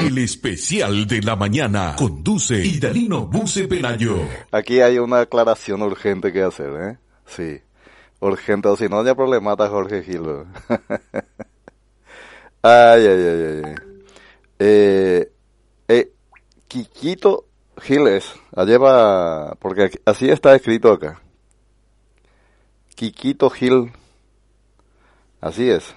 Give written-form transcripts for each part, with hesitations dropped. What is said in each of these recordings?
El especial de la mañana conduce Idalino Buse Pelayo. Aquí hay una aclaración urgente que hacer, ¿eh? Sí, urgente, o si no ya problemata Jorge Gil. Ay. Quiquito Giles, lleva, porque así está escrito acá. Quiquito Gil, así es.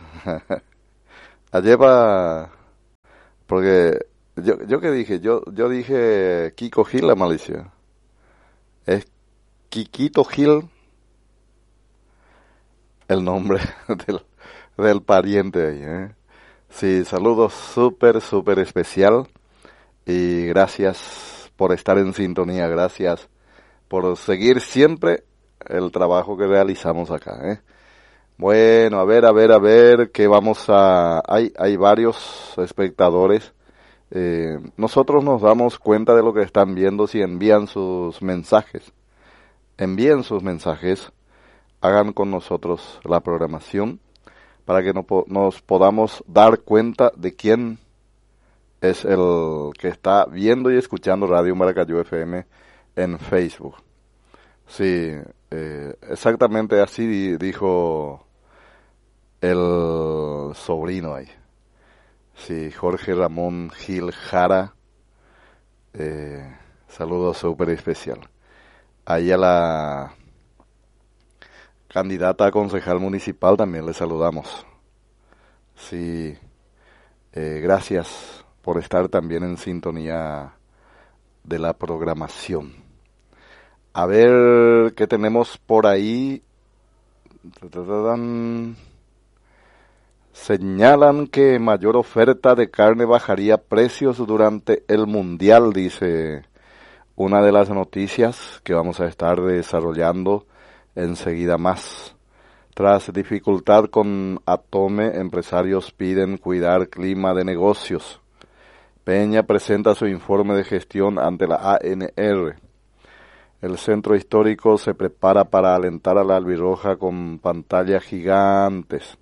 Lleva, porque yo qué dije, yo dije Kiko Gil la malicia. Es Quiquito Gil el nombre del pariente ahí, ¿eh? Sí, saludos súper especial y gracias por estar en sintonía, gracias por seguir siempre el trabajo que realizamos acá, ¿eh? Bueno, a ver, que vamos a... Hay varios espectadores. Nosotros nos damos cuenta de lo que están viendo si envían sus mensajes. Envíen sus mensajes, hagan con nosotros la programación para que nos podamos dar cuenta de quién es el que está viendo y escuchando Radio Maracayú FM en Facebook. Sí, exactamente así dijo el sobrino ahí. Sí, Jorge Ramón Gil Jara. Saludo súper especial. Ahí a la candidata a concejal municipal también le saludamos. Sí, gracias por estar también en sintonía de la programación. A ver qué tenemos por ahí. Señalan que mayor oferta de carne bajaría precios durante el Mundial, dice una de las noticias que vamos a estar desarrollando enseguida más. Tras dificultad con Atome, empresarios piden cuidar clima de negocios. Peña presenta su informe de gestión ante la ANR. El centro histórico se prepara para alentar a la albirroja con pantallas gigantes.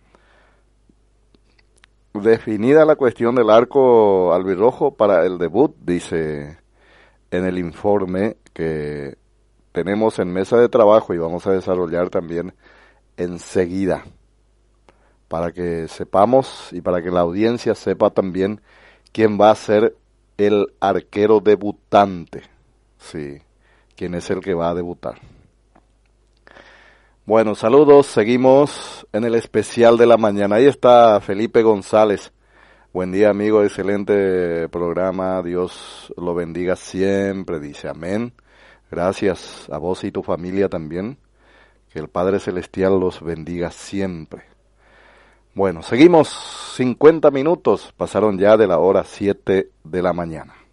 Definida la cuestión del arco albirrojo para el debut, dice en el informe que tenemos en mesa de trabajo y vamos a desarrollar también enseguida, para que sepamos y para que la audiencia sepa también quién va a ser el arquero debutante. Sí, quién es el que va a debutar. Bueno, saludos, seguimos en el especial de la mañana. Ahí está Felipe González. Buen día, amigo, excelente programa. Dios lo bendiga siempre, dice amén. Gracias a vos y tu familia también. Que el Padre Celestial los bendiga siempre. Bueno, seguimos 50 minutos. Pasaron ya de la hora 7 de la mañana.